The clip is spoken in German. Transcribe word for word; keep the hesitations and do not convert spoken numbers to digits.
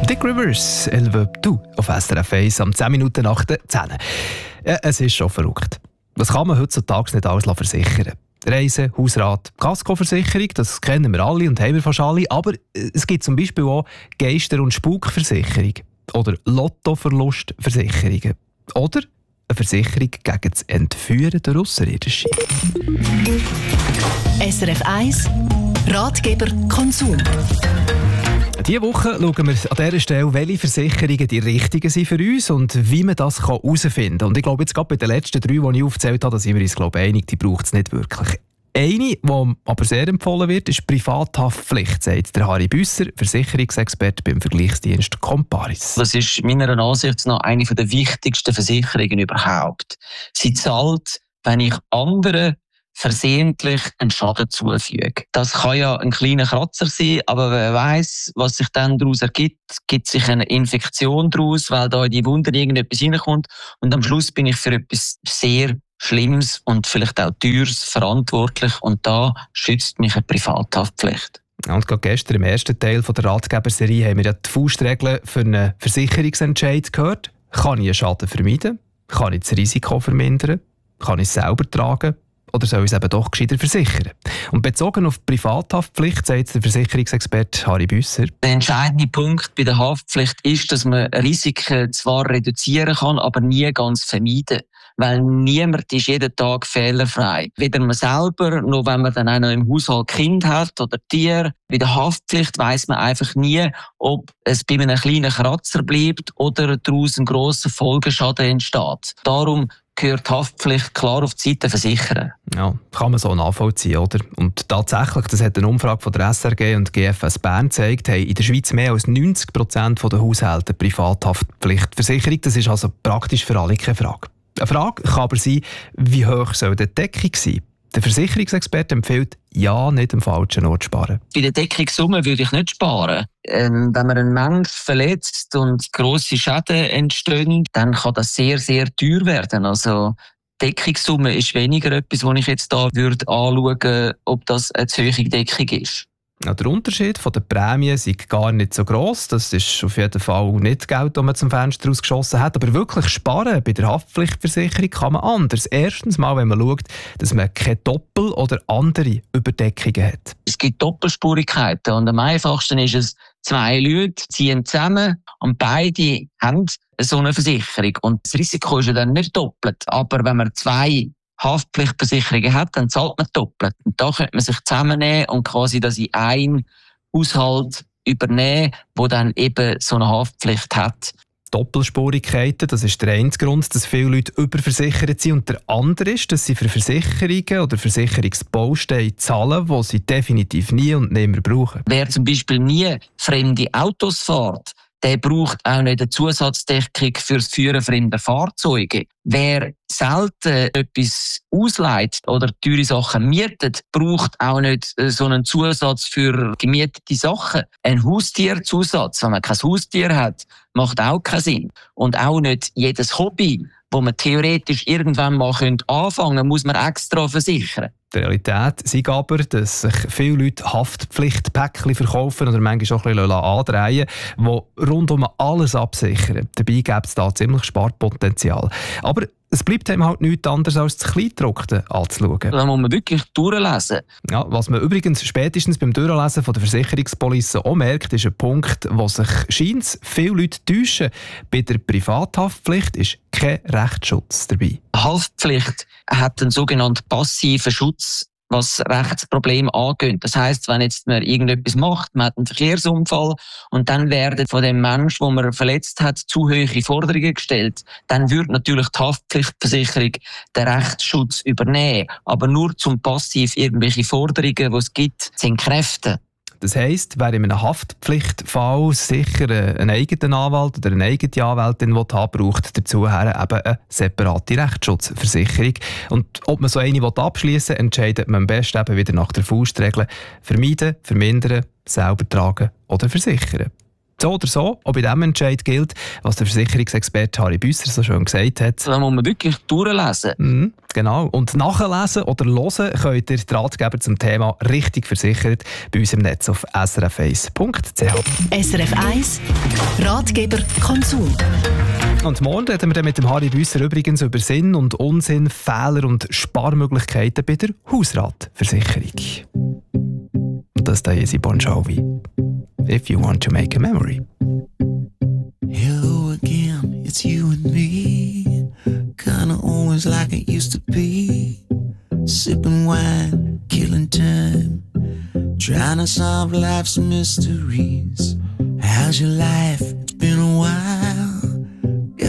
Dick Rivers, «Elle veut tout» auf S R F eins am zehn Minuten nach der zehn. Ja, es ist schon verrückt. Was kann man heutzutage nicht alles versichern? Reisen, Hausrat, Kaskoversicherung, das kennen wir alle und haben wir fast alle. Aber es gibt zum Beispiel auch Geister- und Spukversicherung oder Lottoverlustversicherungen oder eine Versicherung gegen das Entführen der Außerirdischen. S R F eins Ratgeber Konsum. Diese Woche schauen wir an dieser Stelle, welche Versicherungen die richtigen sind für uns und wie man das herausfinden kann. Und ich glaube, jetzt gerade bei den letzten drei, die ich aufgezählt habe, da sind wir uns glaube ich, einig, die braucht es nicht wirklich. Eine, die aber sehr empfohlen wird, ist Privathaftpflicht, sagt der Harry Büsser, Versicherungsexperte beim Vergleichsdienst Comparis. Das ist meiner Ansicht nach eine der wichtigsten Versicherungen überhaupt. Sie zahlt, wenn ich anderen versehentlich einen Schaden zufüge. Das kann ja ein kleiner Kratzer sein, aber wer weiss, was sich dann daraus ergibt, gibt sich eine Infektion daraus, weil da in die Wunde irgendetwas reinkommt und am Schluss bin ich für etwas sehr Schlimmes und vielleicht auch Teures verantwortlich und da schützt mich eine Privathaftpflicht. Und gerade gestern im ersten Teil der Ratgeberserie haben wir ja die Faustregeln für einen Versicherungsentscheid gehört. Kann ich einen Schaden vermeiden? Kann ich das Risiko vermindern? Kann ich es selber tragen? Oder soll ich es eben doch gescheiter versichern? Und bezogen auf die Privathaftpflicht, sagt der Versicherungsexperte Harry Büsser. Der entscheidende Punkt bei der Haftpflicht ist, dass man Risiken zwar reduzieren kann, aber nie ganz vermeiden. Weil niemand ist jeden Tag fehlerfrei. Weder man selber, noch wenn man dann auch noch im Haushalt Kind hat oder Tier. Bei der Haftpflicht weiss man einfach nie, ob es bei einem kleinen Kratzer bleibt oder daraus ein grosser Folgeschaden entsteht. Darum gehört die Haftpflicht klar auf die Seite versichern. Ja, kann man so nachvollziehen, oder? Und tatsächlich, das hat eine Umfrage von der S R G und G F S Bern gezeigt, haben in der Schweiz mehr als neunzig Prozent der Haushalte eine Privathaftpflichtversicherung. Das ist also praktisch für alle keine Frage. Eine Frage kann aber sein, wie hoch soll die Deckung sein? Der Versicherungsexperte empfiehlt, ja, nicht am falschen Ort sparen. Bei der Deckungssumme würde ich nicht sparen. Ähm, wenn man einen Menschen verletzt und grosse Schäden entstehen, dann kann das sehr, sehr teuer werden. Also Deckungssumme ist weniger etwas, wo ich jetzt da würde anschauen, ob das eine zu hohe Deckung ist. Ja, der Unterschied von den Prämien ist gar nicht so gross. Das ist auf jeden Fall nicht Geld, das man zum Fenster rausgeschossen hat. Aber wirklich sparen bei der Haftpflichtversicherung kann man anders. Erstens mal, wenn man schaut, dass man keine Doppel- oder andere Überdeckungen hat. Es gibt Doppelspurigkeiten und am einfachsten ist es, zwei Leute ziehen zusammen und beide haben so eine Versicherung. Und das Risiko ist ja dann nicht doppelt. Aber wenn man zwei Haftpflichtversicherungen hat, dann zahlt man doppelt. Und da könnte man sich zusammennehmen und quasi das in einen Haushalt übernehmen, der dann eben so eine Haftpflicht hat. Doppelspurigkeiten, das ist der eine Grund, dass viele Leute überversichert sind. Und der andere ist, dass sie für Versicherungen oder Versicherungsbausteine zahlen, die sie definitiv nie und nicht mehr brauchen. Wer zum Beispiel nie fremde Autos fährt, der braucht auch nicht eine Zusatzdeckung fürs Führen fremder Fahrzeuge. Wer selten etwas ausleiht oder teure Sachen mietet, braucht auch nicht so einen Zusatz für gemietete Sachen. Ein Haustierzusatz, wenn man kein Haustier hat, macht auch keinen Sinn. Und auch nicht jedes Hobby, wo man theoretisch irgendwann mal anfangen könnte, muss man extra versichern. Die Realität ist aber, dass sich viele Leute Haftpflichtpäckchen verkaufen oder manchmal auch ein bisschen andrehen lassen, die rund um alles absichern. Dabei gibt es da ziemlich Sparpotenzial. Aber es bleibt einem halt nichts anderes als das Kleingedruckte anzuschauen. Da muss man wirklich durchlesen. Ja, was man übrigens spätestens beim Durchlesen von der Versicherungspolice auch merkt, ist ein Punkt, wo sich scheint viele Leute täuschen. Bei der Privathaftpflicht ist kein Rechtsschutz dabei. Haftpflicht hat einen sogenannten passiven Schutz, was Rechtsprobleme angeht. Das heisst, wenn jetzt man irgendetwas macht, man hat einen Verkehrsunfall und dann werden von dem Menschen, den man verletzt hat, zu hohe Forderungen gestellt, dann würde natürlich die Haftpflichtversicherung den Rechtsschutz übernehmen. Aber nur zum passiv irgendwelche Forderungen, die es gibt, zu entkräften. Das heisst, wer in einem Haftpflichtfall sicher einen eigenen Anwalt oder eine eigene Anwältin haben will, braucht dazu eben eine separate Rechtsschutzversicherung. Und ob man so eine abschließen will, entscheidet man am besten eben wieder nach der Faustregel: vermeiden, vermindern, selber tragen oder versichern. So oder so, auch bei diesem Entscheid gilt, was der Versicherungsexperte Harry Büsser so schön gesagt hat. Da muss man wirklich durchlesen. Mhm, genau. Und nachlesen oder hören könnt ihr die Ratgeber zum Thema «Richtig versichert» bei uns im Netz auf s r f eins punkt c h. S R F eins Ratgeber Konsum. Und morgen reden wir dann mit dem Harry Büsser übrigens über Sinn und Unsinn, Fehler und Sparmöglichkeiten bei der Hausratversicherung. Und das da ist Bon Jovi. If you want to make a memory. Hello again, it's you and me. Kinda always like it used to be. Sipping wine, killing time. Trying to solve life's mysteries. How's your life? It's been a while.